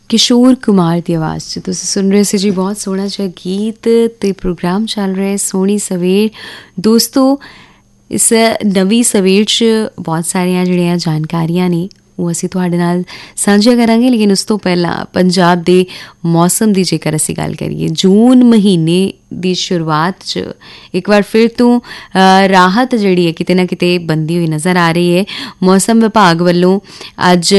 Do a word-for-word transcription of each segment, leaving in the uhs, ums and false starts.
किशोर कुमार की आवाज़ 'ਚ ਤੁਸੀਂ ਸੁਣ ਰਹੇ ਸੀ ਜੀ ਬਹੁਤ ਸੋਹਣਾ ਜਿਹਾ ਗੀਤ ਤੇ ਪ੍ਰੋਗਰਾਮ ਚੱਲ ਰਿਹਾ ਸੋਹਣੀ ਸਵੇਰ। ਦੋਸਤੋ ਇਸ ਨਵੀਂ ਸਵੇਰ 'ਚ ਬਹੁਤ ਸਾਰੀਆਂ ਜਿਹੜੀਆਂ ਜਾਣਕਾਰੀਆਂ ਨੇ ਉਹ ਅਸੀਂ ਤੁਹਾਡੇ ਨਾਲ ਸਾਂਝੀਆਂ ਕਰਾਂਗੇ, ਲੇਕਿਨ ਉਸ ਤੋਂ ਪਹਿਲਾਂ ਪੰਜਾਬ ਦੇ ਮੌਸਮ ਦੀ ਜੇਕਰ ਅਸੀਂ ਗੱਲ ਕਰੀਏ, ਜੂਨ ਮਹੀਨੇ ਦੀ ਸ਼ੁਰੂਆਤ 'ਚ ਇੱਕ ਵਾਰ ਫਿਰ ਤੋਂ ਰਾਹਤ ਜਿਹੜੀ ਹੈ ਕਿਤੇ ਨਾ ਕਿਤੇ ਬਣਦੀ ਹੋਈ ਨਜ਼ਰ ਆ ਰਹੀ ਹੈ। ਮੌਸਮ ਵਿਭਾਗ ਵੱਲੋਂ ਅੱਜ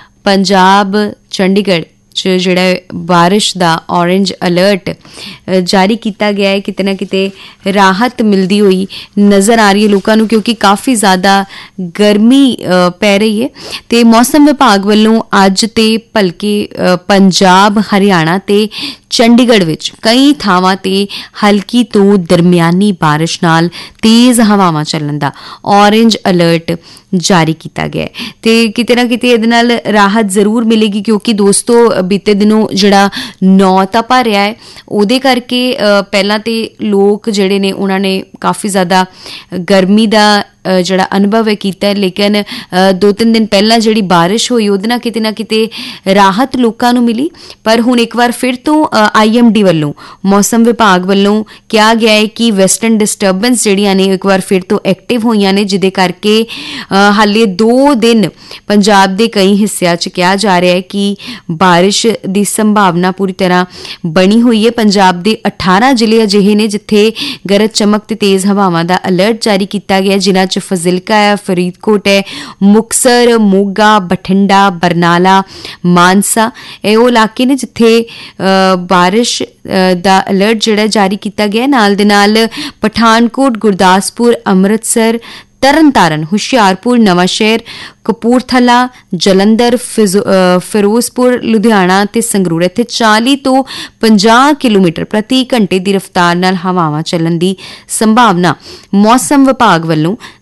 ਪੰਜਾਬ ਚੰਡੀਗੜ੍ਹ 'ਚ ਜਿਹੜਾ ਬਾਰਿਸ਼ ਦਾ ਔਰੇਂਜ ਅਲਰਟ ਜਾਰੀ ਕੀਤਾ ਗਿਆ ਹੈ। ਕਿਤੇ ਨਾ ਕਿਤੇ ਰਾਹਤ ਮਿਲਦੀ ਹੋਈ ਨਜ਼ਰ ਆ ਰਹੀ ਹੈ ਲੋਕਾਂ ਨੂੰ, ਕਿਉਂਕਿ ਕਾਫੀ ਜ਼ਿਆਦਾ ਗਰਮੀ ਪੈ ਰਹੀ ਹੈ। ਅਤੇ ਮੌਸਮ ਵਿਭਾਗ ਵੱਲੋਂ ਅੱਜ ਤੇ ਭਲਕੇ ਪੰਜਾਬ, ਹਰਿਆਣਾ ਅਤੇ ਚੰਡੀਗੜ੍ਹ ਵਿੱਚ ਕਈ ਥਾਵਾਂ 'ਤੇ ਹਲਕੀ ਤੋਂ ਦਰਮਿਆਨੀ ਬਾਰਿਸ਼ ਨਾਲ ਤੇਜ਼ ਹਵਾਵਾਂ ਚੱਲਣ ਦਾ ਔਰੇਂਜ ਅਲਰਟ ਜਾਰੀ ਕੀਤਾ ਗਿਆ ਹੈ। ਅਤੇ ਕਿਤੇ ਨਾ ਕਿਤੇ ਇਹਦੇ ਨਾਲ ਰਾਹਤ ਜ਼ਰੂਰ ਮਿਲੇਗੀ, ਕਿਉਂਕਿ ਦੋਸਤੋ ਬੀਤੇ ਦਿਨੋਂ ਜਿਹੜਾ ਨੌ ਤਾਂ ਭਰਿਆ ਹੈ, ਉਹਦੇ ਕਰਕੇ ਪਹਿਲਾਂ ਤਾਂ ਲੋਕ ਜਿਹੜੇ ਨੇ ਉਹਨਾਂ ਨੇ ਕਾਫੀ ਜ਼ਿਆਦਾ ਗਰਮੀ ਦਾ ਜਿਹੜਾ ਅਨੁਭਵ ਹੈ ਕੀਤਾ, ਲੇਕਿਨ ਦੋ ਤਿੰਨ ਦਿਨ ਪਹਿਲਾਂ ਜਿਹੜੀ ਬਾਰਿਸ਼ ਹੋਈ ਉਹਦੇ ਨਾਲ ਕਿਤੇ ਨਾ ਕਿਤੇ ਰਾਹਤ ਲੋਕਾਂ ਨੂੰ ਮਿਲੀ। ਪਰ ਹੁਣ ਇੱਕ ਵਾਰ ਫਿਰ ਤੋਂ ਆਈ ਐਮ ਡੀ ਵੱਲੋਂ, ਮੌਸਮ ਵਿਭਾਗ ਵੱਲੋਂ ਕਿਹਾ ਗਿਆ ਹੈ ਕਿ ਵੈਸਟਰਨ ਡਿਸਟਰਬੈਂਸ ਜਿਹੜੀਆਂ ਨੇ ਇੱਕ ਵਾਰ ਫਿਰ ਤੋਂ ਐਕਟਿਵ ਹੋਈਆਂ ਨੇ, ਜਿਹਦੇ ਕਰਕੇ ਹਾਲੇ ਦੋ ਦਿਨ ਪੰਜਾਬ ਦੇ ਕਈ ਹਿੱਸਿਆਂ 'ਚ ਕਿਹਾ ਜਾ ਰਿਹਾ ਹੈ ਕਿ ਬਾਰਿਸ਼ ਦੀ ਸੰਭਾਵਨਾ ਪੂਰੀ ਤਰ੍ਹਾਂ ਬਣੀ ਹੋਈ ਹੈ। ਪੰਜਾਬ ਦੇ ਅਠਾਰਾਂ ਜ਼ਿਲ੍ਹੇ ਅਜਿਹੇ ਨੇ ਜਿੱਥੇ ਗਰਜ ਚਮਕ ਤੇ ਤੇਜ਼ ਹਵਾਵਾਂ ਦਾ ਅਲਰਟ ਜਾਰੀ ਕੀਤਾ ਗਿਆ, ਜਿਨ੍ਹਾਂ 'ਚ ਫਜ਼ਿਲਕਾ ਹੈ, ਫਰੀਦਕੋਟ ਹੈ, ਮੁਕਤਸਰ, ਮੋਗਾ, ਬਠਿੰਡਾ, ਬਰਨਾਲਾ, ਮਾਨਸਾ, ਇਹ ਉਹ ਇਲਾਕੇ ਨੇ ਜਿੱਥੇ ਬਾਰਿਸ਼ ਦਾ ਅਲਰਟ ਜਿਹੜਾ ਜਾਰੀ ਕੀਤਾ ਗਿਆ। ਨਾਲ ਦੇ ਨਾਲ ਪਠਾਨਕੋਟ, ਗੁਰਦਾਸਪੁਰ, ਅੰਮ੍ਰਿਤਸਰ, ਤਰਨਤਾਰਨ, ਹੁਸ਼ਿਆਰਪੁਰ, ਨਵਾਂਸ਼ਹਿਰ, ਕਪੂਰਥਲਾ, ਜਲੰਧਰ, ਫਿਰੋਜ਼ਪੁਰ, ਲੁਧਿਆਣਾ ਅਤੇ ਸੰਗਰੂਰ, ਇੱਥੇ ਚਾਲੀ ਤੋਂ ਪੰਜਾਹ ਕਿਲੋਮੀਟਰ ਪ੍ਰਤੀ ਘੰਟੇ ਦੀ ਰਫ਼ਤਾਰ ਨਾਲ ਹਵਾਵਾਂ ਚੱਲਣ ਦੀ ਸੰਭਾਵਨਾ ਮੌਸਮ ਵਿਭਾਗ ਵੱਲੋਂ